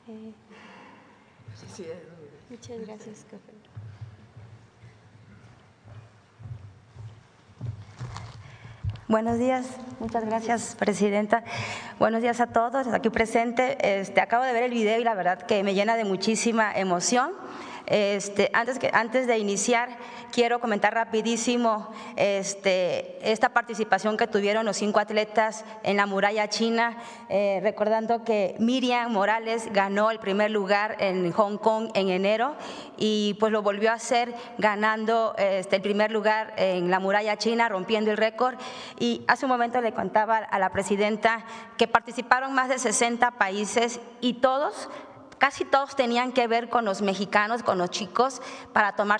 Muchas gracias, Café. Buenos días, muchas gracias, presidenta. Buenos días a todos aquí presentes. Acabo de ver el video y la verdad que me llena de muchísima emoción. Antes de iniciar, quiero comentar rapidísimo esta participación que tuvieron los 5 atletas en la muralla china, recordando que Miriam Morales ganó el primer lugar en Hong Kong en enero y pues lo volvió a hacer ganando el primer lugar en la muralla china, rompiendo el récord. Y hace un momento le contaba a la presidenta que participaron más de 60 países y casi todos tenían que ver con los mexicanos, con los chicos, para tomar